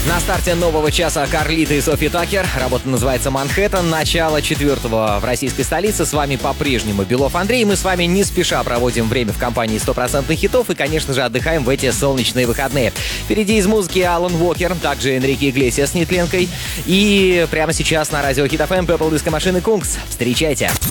На старте нового часа Карлита и Софи Такер. Работа называется «Манхэттен». Начало 4-го в российской столице. С вами по-прежнему Белов Андрей. Мы с вами не спеша проводим время в компании 100% хитов и, конечно же, отдыхаем в эти солнечные выходные. Впереди из музыки Алан Уокер, также Энрике Иглесиас с Нетленкой. И прямо сейчас на радио Хит FM Purple Disco Machine и Kungs. Встречайте!